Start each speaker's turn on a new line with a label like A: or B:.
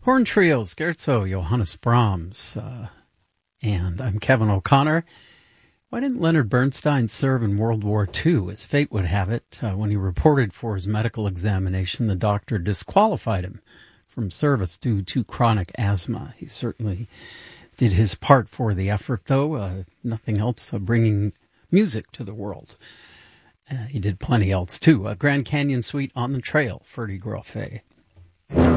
A: Horn Trio, Scherzo, Johannes Brahms. And I'm Kevin O'Connor. Why didn't Leonard Bernstein serve in World War II? As fate would have it, when he reported for his medical examination, the doctor disqualified him from service due to chronic asthma. He certainly did his part for the effort, though. Nothing else, bringing music to the world. He did plenty else, too. Grand Canyon Suite on the Trail, Ferdy Grofé.